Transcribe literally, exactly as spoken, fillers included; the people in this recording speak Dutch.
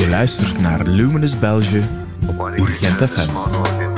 Je luistert naar Luminous België op Urgent F M.